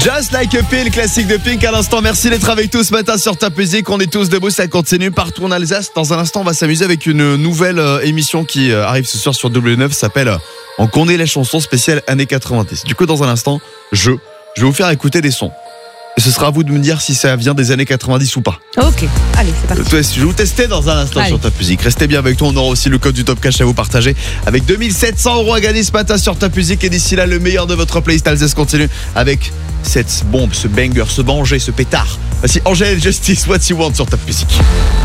Just Like a Pill, classique de Pink à l'instant. Merci d'être avec nous ce matin sur Top Music. On est tous debout, ça continue partout en Alsace. Dans un instant, on va s'amuser avec une nouvelle émission qui arrive ce soir sur W9. Ça s'appelle On connaît les chansons spéciales années 90. Du coup, dans un instant, je vais vous faire écouter des sons. Et ce sera à vous de me dire si ça vient des années 90 ou pas. Ok, allez, c'est parti. Je vais vous tester dans un instant sur Top Music. Restez bien avec toi, on aura aussi le code du Top Cash à vous partager avec 2700 € à gagner ce matin sur Top Music. Et d'ici là, le meilleur de votre playlist Alsace continue avec cette bombe, ce banger, ce banger, ce pétard. Voici Angèle Justice, What You Want sur Top Music.